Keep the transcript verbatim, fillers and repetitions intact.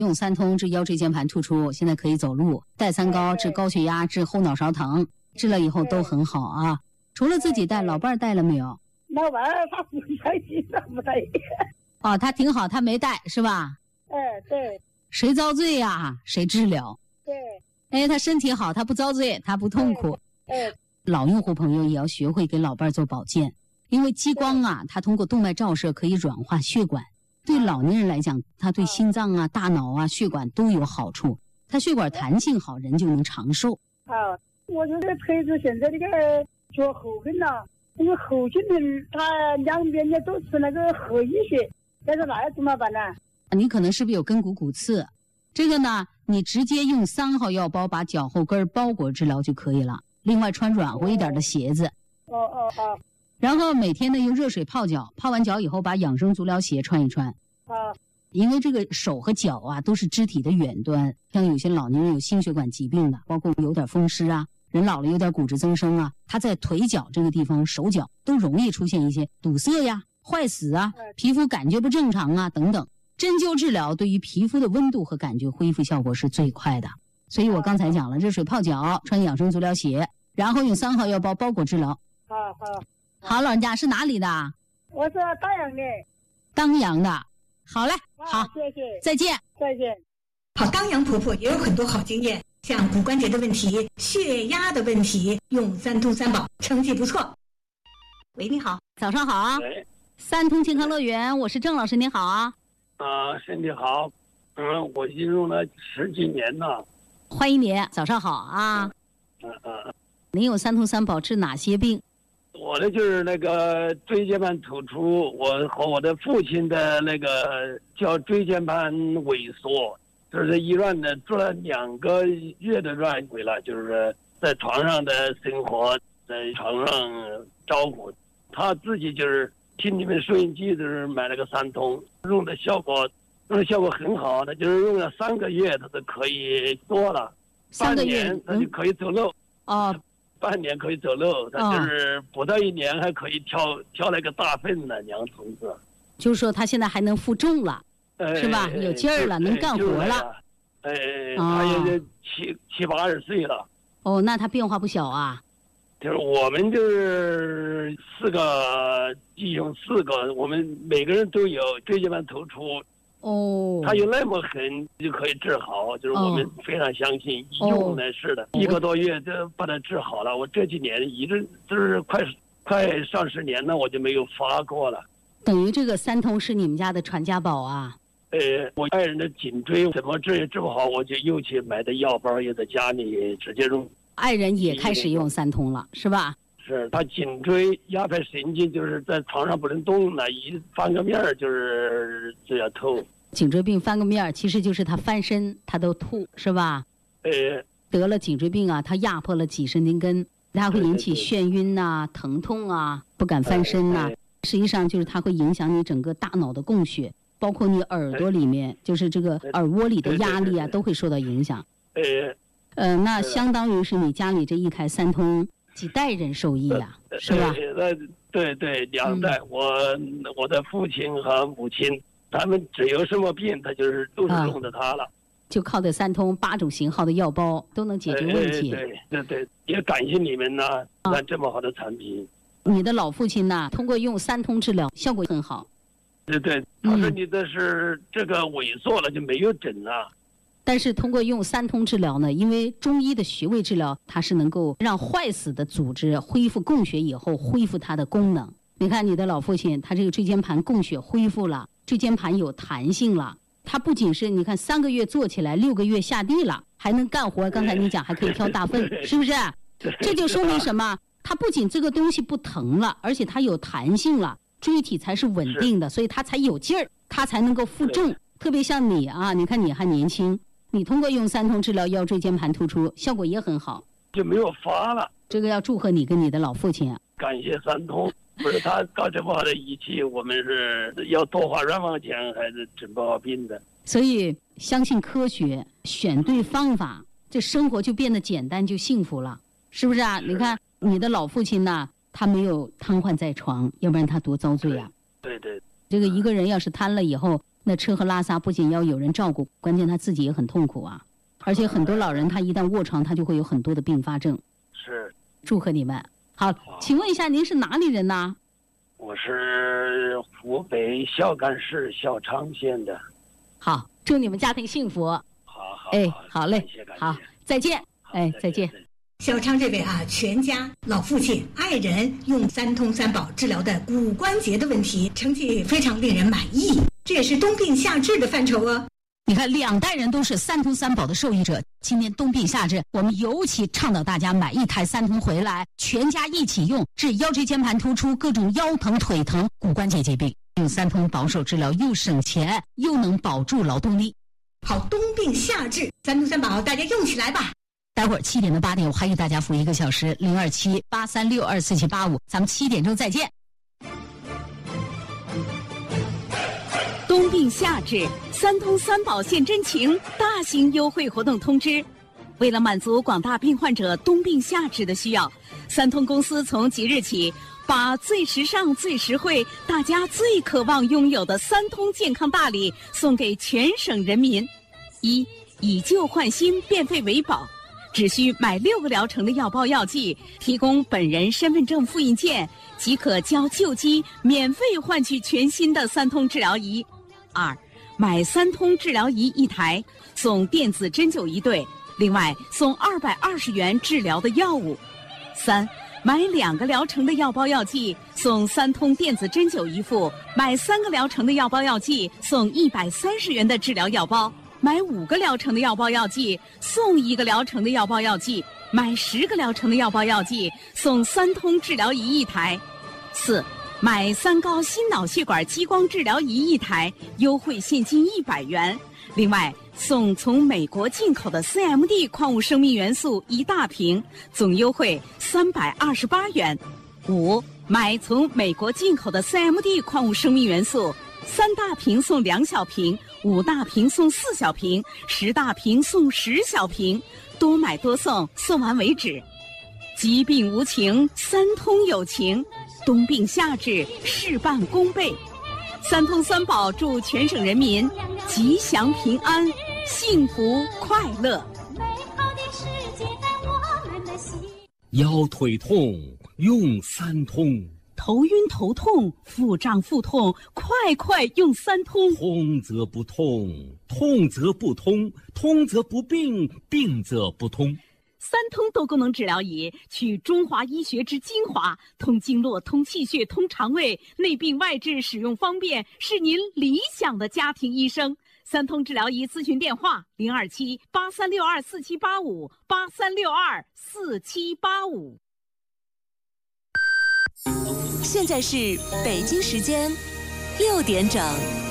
用三通治腰椎间盘突出，现在可以走路；戴三高治高血压、治后脑勺疼，治了以后都很好啊。除了自己戴，老伴儿戴了没有？ 老伴儿他不开心，他不戴。 哦，他挺好，他没戴是吧？ 哎，对。 谁遭罪呀、啊？谁治疗？ 对。 哎，他身体好，他不遭罪，他不痛苦。 哎。 老用户朋友也要学会给老伴儿做保健，因为激光啊，它通过动脉照射可以软化血管。对老年人来讲，它对心脏啊、大脑啊、血管都有好处。它血管弹性好，人就能长寿。 啊，我这个腿子现在这个脚后跟呐，那个后颈的它两边的都是那个后溢血，但是那要怎么办呢？ 你可能是不是有根骨骨刺？这个呢，你直接用三号药包把脚后跟包裹治疗就可以了。另外穿软和一点的鞋子。 哦哦哦。 然后每天呢用热水泡脚，泡完脚以后把养生足疗鞋穿一穿。 啊。 因为这个手和脚啊都是肢体的远端，像有些老年人有心血管疾病的，包括有点风湿啊，人老了有点骨质增生啊，他在腿脚这个地方、手脚都容易出现一些堵塞呀、坏死啊、皮肤感觉不正常啊等等。针灸治疗对于皮肤的温度和感觉恢复效果是最快的。所以我刚才讲了，热水泡脚，穿养生足疗鞋，然后用三号药包包裹治疗。 好好好，老人家是哪里的？ 我是当阳的。 当阳的。好嘞，好， 谢谢， 再见， 再见。 好，当阳婆婆也有很多好经验，像骨关节的问题、血压的问题，用三通三宝，成绩不错。喂，你好， 早上好啊。 喂， 三通健康乐园，我是郑老师，您好啊。 啊，身体好，嗯，我已经用了十几年了。 欢迎您，早上好啊。 嗯嗯嗯。 您有三通三宝治哪些病？ 我的就是那个椎间盘突出，我和我的父亲的那个叫椎间盘萎缩，就是医院呢住了两个月的院回来，就是在床上的生活，在床上照顾。他自己就是听你们收音机，就是买了个三通，用的效果，用的效果很好的，就是用了三个月，他都可以做了， 三个月半年他就可以走路。 哦。 半年可以走路，他就是不到一年还可以挑挑那个大粪呢，娘同志。 就是说他现在还能负重了， 哎、 是吧？有劲儿了，能干活了。 哎，哎他也七七八十岁了。 哦，那他变化不小啊。 就是我们就是四个弟兄，四个，我们每个人都有椎间盘突出。 哦， 他有那么狠就可以治好，就是我们非常相信，一用呢是的，一个多月就把它治好了。我这几年一直就是快快上十年了，我就没有发过了。 等于这个三通是你们家的传家宝啊？ 呃，我爱人的颈椎怎么治也治不好，我就又去买的药包，也在家里直接用。 爱人也开始用三通了，是吧？ 是他颈椎压迫神经，就是在床上不能动了，一翻个面儿就是就要吐。 颈椎病翻个面儿，其实就是他翻身他都吐，是吧？ 呃， 得了颈椎病啊，他压迫了脊神经根，它会引起眩晕呐、啊、疼痛啊，不敢翻身呐、啊。实际上就是它会影响你整个大脑的供血，包括你耳朵里面，就是这个耳蜗里的压力啊，都会受到影响。 呃， 呃，那相当于是你家里这一台三通几代人受益啊，是吧？ 呃，对对，两代，嗯、我我的父亲和母亲。他们只有什么病，他就是都是用的它了、啊， 就靠这三通八种型号的药包都能解决问题。 对对对，也感谢你们呢，那、啊、这么好的产品。 你的老父亲呢，通过用三通治疗，效果很好。 对对，他说你的是、嗯、这个萎缩了就没有诊了。 但是通过用三通治疗呢，因为中医的穴位治疗，它是能够让坏死的组织恢复供血以后，恢复它的功能。你看你的老父亲，他这个椎间盘供血恢复了。椎间盘有弹性了，它不仅是你看三个月坐起来，六个月下地了，还能干活。刚才你讲还可以挑大粪，是不是？这就说明什么？它不仅这个东西不疼了，而且它有弹性了，椎体才是稳定的，所以它才有劲儿，它才能够负重。特别像你啊，你看你还年轻，你通过用三通治疗腰椎间盘突出，效果也很好， 就没有发了。 这个要祝贺你跟你的老父亲啊！ 感谢三通。不是他搞这么好的仪器，我们是要多花冤枉钱，还是治不好病的。 所以相信科学，选对方法，这生活就变得简单，就幸福了，是不是啊？是你看你的老父亲呢，他没有瘫痪在床，要不然他多遭罪啊。 对 对, 对。 这个一个人要是瘫了以后， 那吃喝拉撒不仅要有人照顾，关键他自己也很痛苦啊。而且很多老人他一旦卧床，他就会有很多的并发症。 是， 祝贺你们。好，请问一下您是哪里人呢？ 我是湖北孝感市孝昌县的。 好，祝你们家庭幸福。 好好， 哎，好嘞， 感谢感谢好，再见。哎，再见。 小昌这位啊，全家老父亲、爱人用三通三宝治疗的骨关节的问题，成绩非常令人满意。这也是冬病夏治的范畴啊。 你看，两代人都是三通三宝的受益者。今年冬病夏治，我们尤其倡导大家买一台三通回来，全家一起用，治腰椎间盘突出、各种腰疼、腿疼、骨关节疾病。用三通保守治疗，又省钱，又能保住劳动力。 好，冬病夏治，三通三宝，大家用起来吧。 待会儿七点到八点，我还给大家服一个小时，零二七八三六二四七八五，咱们七点钟再见。 冬病夏治，三通三宝现真情，大型优惠活动通知。为了满足广大病患者冬病夏治的需要，三通公司从即日起，把最时尚、最实惠、大家最渴望拥有的三通健康大礼送给全省人民：一、以旧换新，变废为宝。只需买六个疗程的药包药剂，提供本人身份证复印件，即可交旧机免费换取全新的三通治疗仪。二、买三通治疗仪一台，送电子针灸一对，另外送二百二十元治疗的药物。三、买两个疗程的药包药剂，送三通电子针灸一副；买三个疗程的药包药剂，送一百三十元的治疗药包。买五个疗程的药包药剂，送一个疗程的药包药剂；买十个疗程的药包药剂，送三通治疗仪一台。四、买三高心脑血管激光治疗仪一台，优惠现金一百元。另外，送从美国进口的 C M D 矿物生命元素一大瓶，总优惠三百二十八元。五、买从美国进口的 C M D 矿物生命元素。三大瓶送两小瓶，五大瓶送四小瓶，十大瓶送十小瓶，多买多送，送完为止。疾病无情，三通有情，冬病夏治，事半功倍。三通三宝祝全省人民吉祥平安，幸福快乐。 美好的世界在我们的心。 腰腿痛用三通。 头晕头痛、腹胀腹痛，快快用三通。 通则不痛，痛则不通，通则不病，病则不通。 三通多功能治疗仪取中华医学之精华，通经络、通气血、通肠胃，内病外治，使用方便，是您理想的家庭医生。三通治疗仪咨询电话：零二七八三六二四七八五八三六二四七八五。 现在是北京时间六点整。